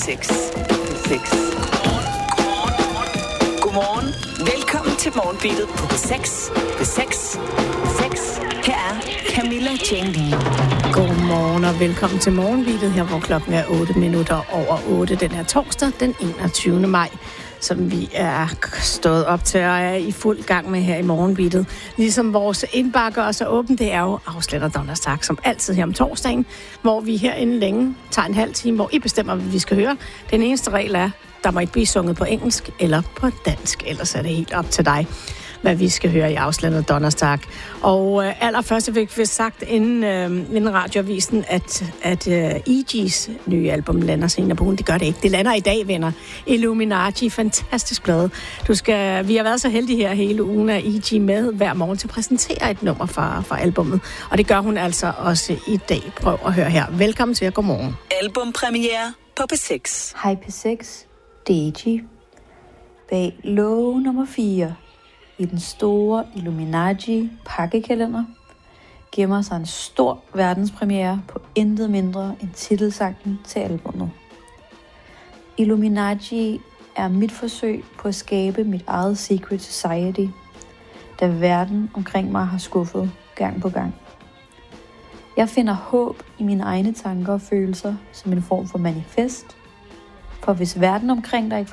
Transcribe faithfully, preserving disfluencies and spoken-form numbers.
seks. P seks. Godmorgen. Velkommen til Morgenbeatet på P seks. P seks. P seks. Her er Camilla Jane Lea. Godmorgen og velkommen til Morgenbeatet her, hvor klokken er otte minutter over otte. Den her torsdag, den enogtyvende maj, som vi er stået op til og er i fuld gang med her i Morgenbeatet. Ligesom vores indbakker er så åben, det er jo Afslætter Donnerstag, som altid her om torsdagen, hvor vi herinde længe tager en halv time, hvor I bestemmer, hvad vi skal høre. Den eneste regel er, der må ikke blive sunget på engelsk eller på dansk, ellers er det helt op til dig, hvad vi skal høre i Afslætter Donnerstag. Og øh, allerførst fik vi sagt inden, øh, inden radioavisen, at, at øh, E G's nye album lander senere på ugen. Det gør det ikke. Det lander i dag, venner. Illuminati, fantastisk plade. Du skal, vi har været så heldige her hele ugen af E G med hver morgen til at præsentere et nummer fra, fra albummet. Og det gør hun altså også i dag. Prøv at høre her. Velkommen til jer. Godmorgen. Albumpremiere på P seks. Hej P seks. Det er E G. Bag låge nummer fire i den store Illuminati pakkekalender gemmer sig en stor verdenspremiere på intet mindre end titelsangen til albummet. Illuminati er mit forsøg på at skabe mit eget secret society, da verden omkring mig har skuffet gang på gang. Jeg finder håb i mine egne tanker og følelser som en form for manifest, for hvis verden omkring dig ikke